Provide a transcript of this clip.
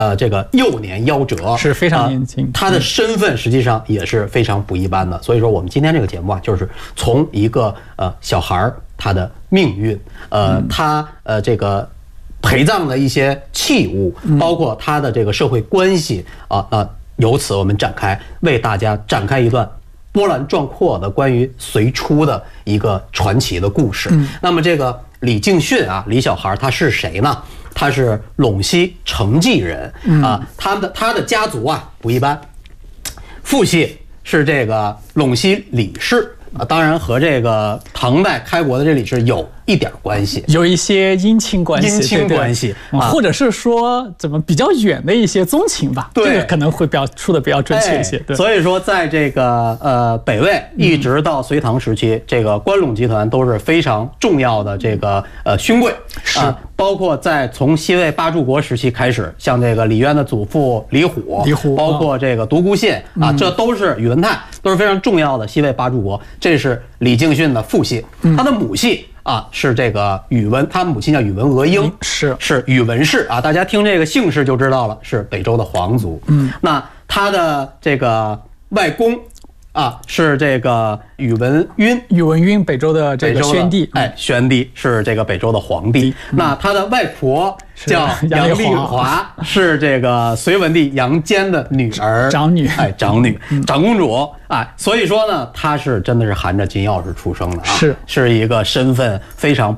这个幼年夭折， 是非常年轻， 他的身份实际上也是非常不一般的。所以说，我们今天这个节目啊，就是从一个小孩儿他的命运，他这个陪葬的一些器物，包括他的这个社会关系由此我们为大家展开一段波澜壮阔的关于隋初的一个传奇的故事。那么这个李敬训啊，李小孩他是谁呢？他是陇西成纪人啊，他的家族啊不一般，父系是这个陇西李氏啊，当然和这个唐代开国的这李氏有一点关系， 有一些姻亲关系，或者是说怎么比较远的一些宗亲吧，这个可能会说的比较准确一些。对， 所以说在这个北魏一直到隋唐时期，这个关陇集团都是非常重要的这个勋贵，包括从西魏八柱国时期开始，像这个李渊的祖父李虎，包括这个独孤信啊，这都是宇文泰，都是非常重要的西魏八柱国。这是李敬训的父系，他的母系是这个宇文，他母亲叫宇文娥英，是宇文氏啊，大家听这个姓氏就知道了，是北周的皇族。那他的这个外公是这个宇文赟， 北周的这个宣帝， 宣帝是这个北周的皇帝。那他的外婆叫杨丽华，是这个隋文帝杨坚的女儿，长公主。所以说呢，她是真的是含着金钥匙出生的啊，是一个身份非常